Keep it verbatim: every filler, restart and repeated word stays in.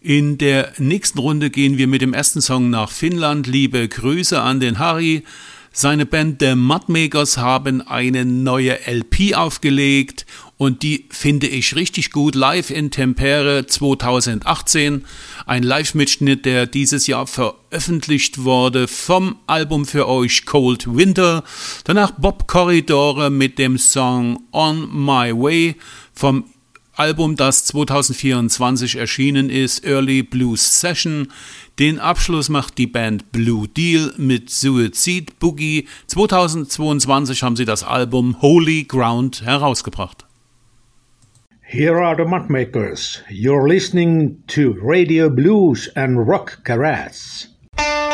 In der nächsten Runde gehen wir mit dem ersten Song nach Finnland. Liebe Grüße an den Harry. Seine Band The Mudmakers haben eine neue L P aufgelegt und die finde ich richtig gut. Live in Tampere zweitausendachtzehn. Ein Live-Mitschnitt, der dieses Jahr veröffentlicht wurde vom Album für euch Cold Winter. Danach Bob Corridore mit dem Song On My Way vom Album, das zweitausendvierundzwanzig erschienen ist, Early Blues Session. Den Abschluss macht die Band Blue Deal mit Suicide Boogie. zweitausendzweiundzwanzig haben sie das Album Holy Ground herausgebracht. Here are the Mudmakers. You're listening to Radio Blues and Rock Caress.